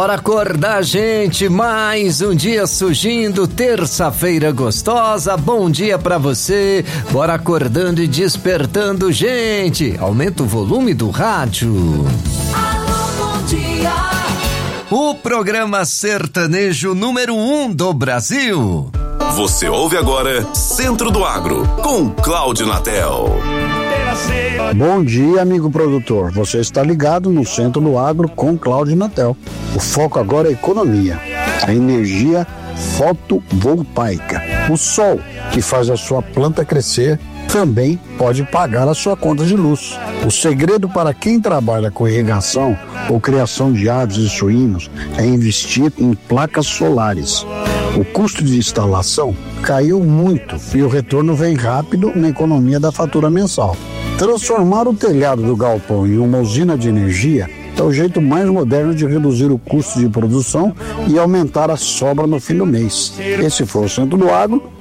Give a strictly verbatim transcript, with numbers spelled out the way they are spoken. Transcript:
Bora acordar, gente, mais um dia surgindo, terça-feira gostosa, bom dia pra você, bora acordando e despertando, gente, aumenta o volume do rádio. Alô, bom dia. O programa sertanejo número um do Brasil. Você ouve agora Centro do Agro, com Cláudio Natel. Bom dia, amigo produtor. Você está ligado no Centro do Agro com Cláudio Natel. O foco agora é a economia, a energia fotovoltaica. O sol que faz a sua planta crescer também pode pagar a sua conta de luz. O segredo para quem trabalha com irrigação ou criação de aves e suínos é investir em placas solares. O custo de instalação caiu muito e o retorno vem rápido na economia da fatura mensal. Transformar o telhado do galpão em uma usina de energia é o jeito mais moderno de reduzir o custo de produção e aumentar a sobra no fim do mês. Esse foi o Centro do Agro